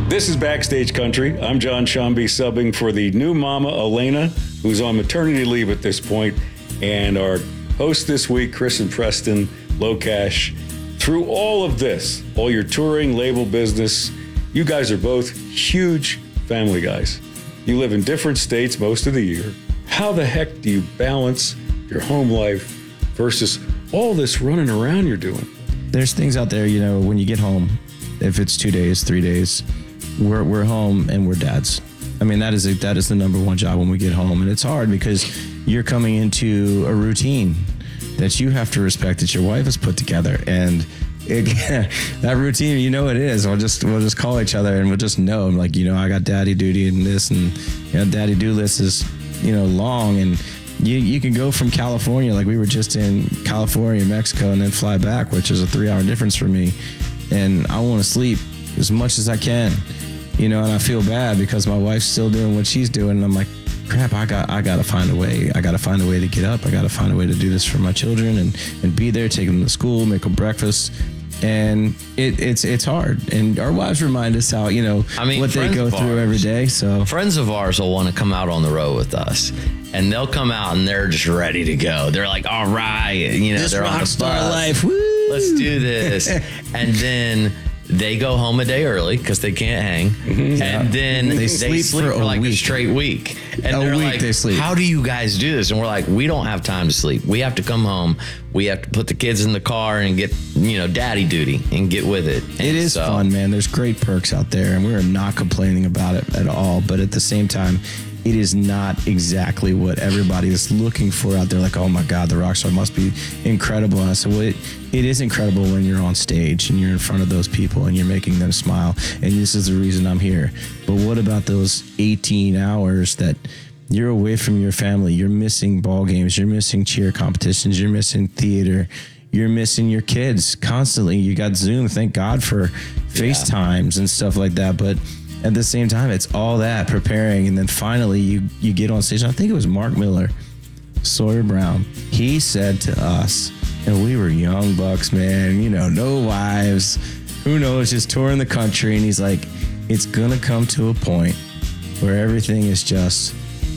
This is Backstage Country. I'm John Shambi, subbing for the new mama, Elena, who's on maternity leave at this point, and our host this week, Chris and Preston Locash. Through all of this, all your touring, label business, you guys are both huge family guys. You live in different states most of the year. How the heck do you balance your home life versus all this running around you're doing? There's things out there, you know, when you get home, if it's 2 days, 3 days, we're home and we're dads. I mean, that is the number one job when we get home. And it's hard because you're coming into a routine that you have to respect that your wife has put together. And that routine, you know what it is. We'll just call each other and we'll just know, like, you know, I got daddy duty and this, and you know, daddy do list is, you know, long. And you can go from California, like we were just in California, Mexico, and then fly back, which is a 3-hour difference for me. And I want to sleep as much as I can, you know, and I feel bad because my wife's still doing what she's doing. And I'm like, crap, I got to find a way. I got to find a way to get up. I got to find a way to do this for my children and be there, take them to school, make them breakfast. And it's hard. And our wives remind us how, you know, what they go through every day. So friends of ours will want to come out on the road with us, and they'll come out and they're just ready to go. They're like, all right, you know, this they're on the star life. Woo! Let's do this. And then they go home a day early because they can't hang. Mm-hmm. And then they sleep for like a straight week. And they're like, they sleep. How do you guys do this? And we're like, we don't have time to sleep. We have to come home. We have to put the kids in the car and get, you know, daddy duty and get with it. And it is fun, man. There's great perks out there, and we're not complaining about it at all. But at the same time, it is not exactly what everybody is looking for out there. Like, oh my God, the rock star must be incredible. And I said, well, it is incredible when you're on stage and you're in front of those people and you're making them smile. And this is the reason I'm here. But what about those 18 hours that you're away from your family? You're missing ball games. You're missing cheer competitions. You're missing theater. You're missing your kids constantly. You got Zoom. Thank God for FaceTimes and stuff like that. But at the same time, it's all that preparing. And then finally you get on stage. I think it was Mark Miller, Sawyer Brown. He said to us, and we were young bucks, man, you know, no wives, who knows, just touring the country. And he's like, it's going to come to a point where everything is just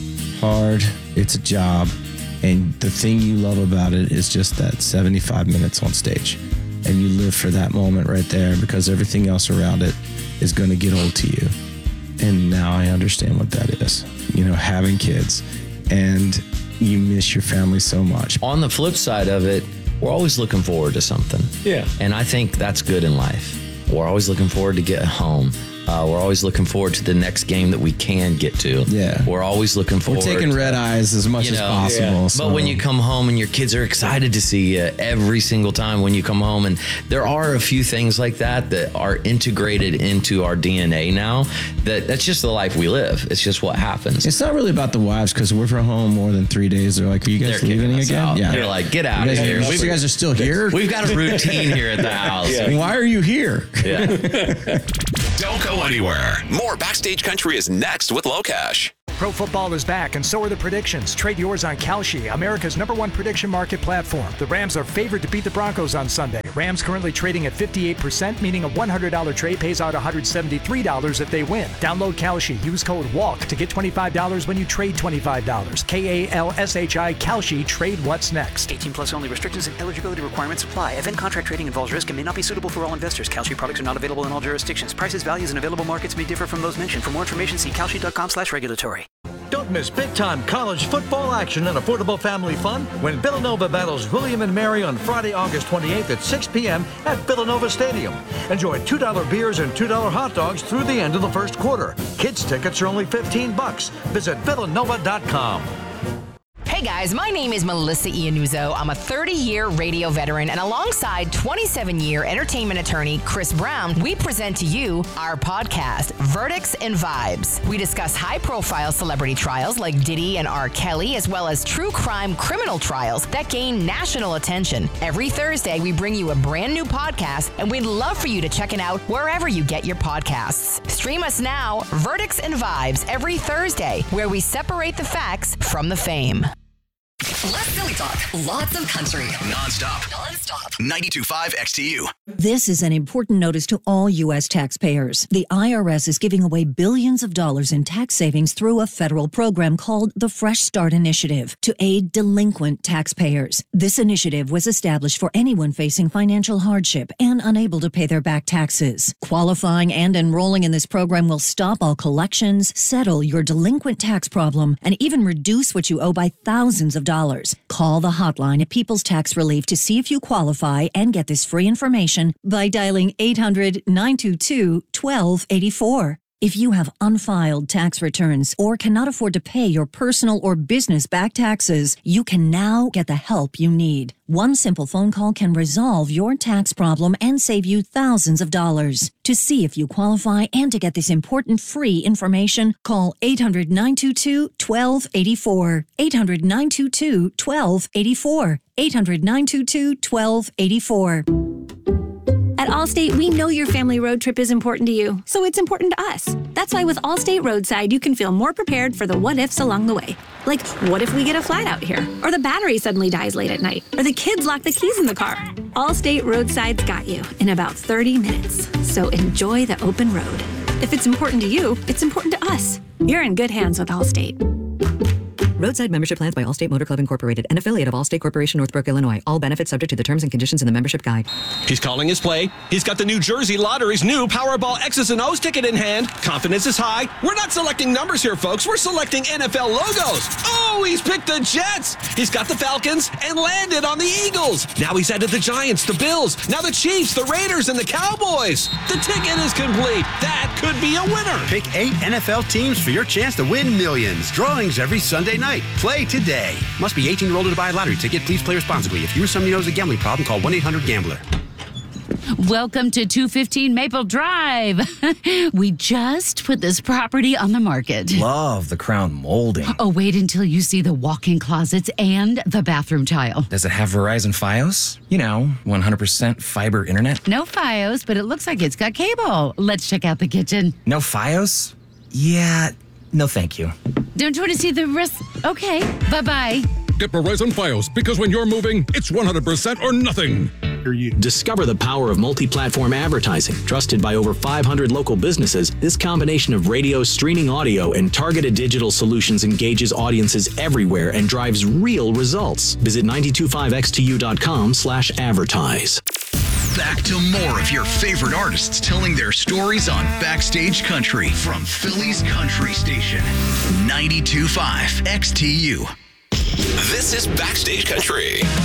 hard. It's a job. And the thing you love about it is just that 75 minutes on stage. And you live for that moment right there, because everything else around it is going to get old to you. And now I understand what that is, you know, having kids, and you miss your family so much. On the flip side of it, we're always looking forward to something. Yeah. And I think that's good in life. We're always looking forward to get home. We're always looking forward to the next game that we can get to. Yeah. We're always looking forward. We're taking red eyes as much as possible. Yeah. So. But when you come home and your kids are excited to see you every single time when you come home, and there are a few things like that are integrated into our DNA now, that's just the life we live. It's just what happens. It's not really about the wives, because we're from home more than 3 days. They're like, are you guys leaving again? Out. Yeah. They're like, get out of here. You guys are still here? We've got a routine here at the house. Yeah. Why are you here? Yeah. Don't go anywhere. More Backstage Country is next with Locash. Pro football is back, and so are the predictions. Trade yours on Kalshi, America's #1 prediction market platform. The Rams are favored to beat the Broncos on Sunday. Rams currently trading at 58%, meaning a $100 trade pays out $173 if they win. Download Kalshi. Use code WALK to get $25 when you trade $25. KALSHI Kalshi. Trade what's next. 18 plus only. Restrictions and eligibility requirements apply. Event contract trading involves risk and may not be suitable for all investors. Kalshi products are not available in all jurisdictions. Prices, values, and available markets may differ from those mentioned. For more information, see kalshi.com/regulatory. Don't miss big-time college football action and affordable family fun when Villanova battles William and Mary on Friday, August 28th at 6 p.m. at Villanova Stadium. Enjoy $2 beers and $2 hot dogs through the end of the first quarter. Kids tickets are only $15. Visit villanova.com. Hey guys, my name is Melissa Iannuzzo. I'm a 30-year radio veteran, and alongside 27-year entertainment attorney Chris Brown, we present to you our podcast, Verdicts and Vibes. We discuss high-profile celebrity trials like Diddy and R. Kelly, as well as true crime criminal trials that gain national attention. Every Thursday, we bring you a brand new podcast, and we'd love for you to check it out wherever you get your podcasts. Stream us now, Verdicts and Vibes, every Thursday, where we separate the facts from the fame. Less silly talk. Lots of country. Non-stop. 92.5 XTU. This is an important notice to all U.S. taxpayers. The IRS is giving away billions of dollars in tax savings through a federal program called the Fresh Start Initiative to aid delinquent taxpayers. This initiative was established for anyone facing financial hardship and unable to pay their back taxes. Qualifying and enrolling in this program will stop all collections, settle your delinquent tax problem, and even reduce what you owe by thousands of dollars. Call the hotline at People's Tax Relief to see if you qualify and get this free information by dialing 800-922-1284. If you have unfiled tax returns or cannot afford to pay your personal or business back taxes, you can now get the help you need. One simple phone call can resolve your tax problem and save you thousands of dollars. To see if you qualify and to get this important free information, call 800-922-1284. 800-922-1284. 800-922-1284. At Allstate, we know your family road trip is important to you, so it's important to us. That's why with Allstate Roadside, you can feel more prepared for the what-ifs along the way. Like, what if we get a flat out here? Or the battery suddenly dies late at night? Or the kids lock the keys in the car? Allstate Roadside's got you in about 30 minutes. So enjoy the open road. If it's important to you, it's important to us. You're in good hands with Allstate. Roadside membership plans by Allstate Motor Club Incorporated, an affiliate of Allstate Corporation, Northbrook, Illinois. All benefits subject to the terms and conditions in the membership guide. He's calling his play. He's got the New Jersey Lottery's new Powerball X's and O's ticket in hand. Confidence is high. We're not selecting numbers here, folks. We're selecting NFL logos. Oh, he's picked the Jets. He's got the Falcons and landed on the Eagles. Now he's added the Giants, the Bills, now the Chiefs, the Raiders, and the Cowboys. The ticket is complete. That could be a winner. Pick 8 NFL teams for your chance to win millions. Drawings every Sunday night. Play today. Must be 18 years old to buy a lottery ticket. Please play responsibly. If you or somebody knows a gambling problem, call 1-800-GAMBLER. Welcome to 215 Maple Drive. We just put this property on the market. Love the crown molding. Oh, wait until you see the walk-in closets and the bathroom tile. Does it have Verizon Fios? 100% fiber internet? No Fios, but it looks like it's got cable. Let's check out the kitchen. No Fios? Yeah, no thank you. Don't you want to see the rest? Okay, bye-bye. Get Verizon Fios, because when you're moving, it's 100% or nothing. Discover the power of multi-platform advertising. Trusted by over 500 local businesses, this combination of radio, streaming audio, and targeted digital solutions engages audiences everywhere and drives real results. Visit 925xtu.com/advertise. Back to more of your favorite artists telling their stories on Backstage Country from Philly's Country Station, 92.5 XTU. This is Backstage Country.